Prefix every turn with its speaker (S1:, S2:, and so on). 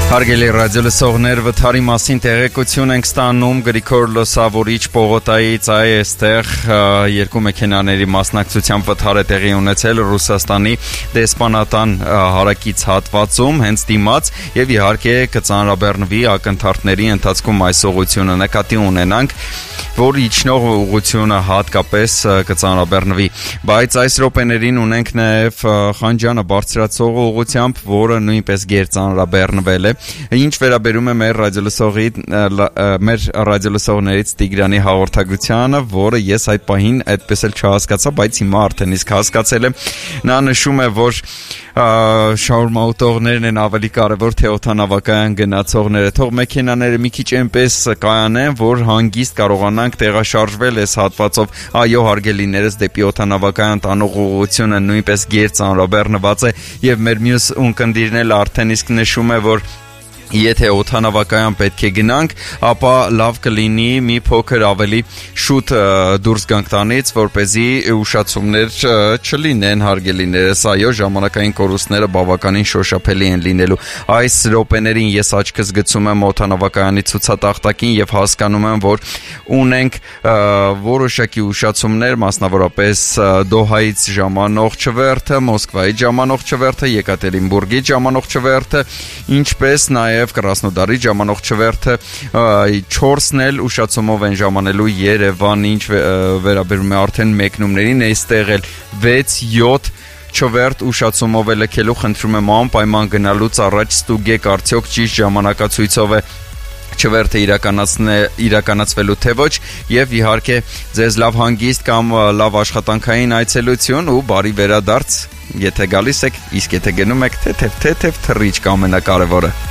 S1: Հարգելի ռադիոլսողներ, վթարի մասին տեղեկություն ենք ստանում Գրիգոր Լուսավորիչ պողոտայից այստեղ երկու մեքենաների մասնակցությամբ վթար է տեղի ունեցել Ռուսաստանի դեսպանատան հարակից հատվածում, հենց դիմաց եւ իհարկե կծանրաբեռնվի ակնթարթների ընթացքում այս ուղղությունը նկատի ունենանք, որ իջնող ուղղությունը հատկապես կծանրաբեռնվի, բայց այս րոպեներին ունենք նաեւ Խանջանը բարձրացող ուղղությամբ, որը նույնպես գերծանրաբեռնվել է։ Ինչ վերաբերում է մեր ռադիոլսողներից Տիգրանի հաղորդագրությանը, որը ես այդ պահին այդպես էլ չհասկացա, բայց հիմա արդեն իսկ հասկացել եմ, նա նշում է, որ շաուրմաուտողներն են ավելի կարևոր, թե օդանավակայան գնացողները, թող մեքենաները մի քիչ այնպես կայանեն, որ հանգիստ կարողանանք տեղաշարժվել այս հատվածով, այո հարգելիներս դեպի օդանավակայան տանող ուղղությունը նույնպես գերծանրաբեռնված է եւ մեր մյուս ունկնդիրն էլ արդեն իսկ նշում է, որ եթե օդանավակայան պետք է գնանք, ապա լավ կլինի մի փոքր ավելի շուտ դուրս գանք տանից, որպեսզի ուշացումներ չլինեն հարգելիներս, այո, ժամանակային կորուստները բավականին շոշափելի են լինելու։ Այս րոպեներին ես աչքս գցում եմ օդանավակայանի ցուցատախտակին եւ հասկանում եմ, որ ունենք որոշակի ուշացումներ, մասնավորապես Դոհայից ժամանող չվերթը, Մոսկվայից ժամանող չվերթը, Եկատերինբուրգից ժամանող չվերթը, ինչպես նաև Կրասնոդարի ժամանող չվերթը 4-ն էլ ուշացումով են ժամանելու Երևան, ինչ վերաբերում է արդեն մեկնումներին, այստեղ էլ 6-7 չվերթ ուշացումով է լքելու, խնդրում եմ անպայման գնալուց առաջ ստուգեք արդյոք ճիշտ ժամանակացույցով է չվերթը իրականացվելու թե ոչ եւ իհարկե ձեզ լավ հանգիստ կամ լավ աշխատանքային այցելություն ու բարի վերադարձ, եթե գալիս եք, իսկ եթե գնում եք թեթև թռիչ կամենակարևորը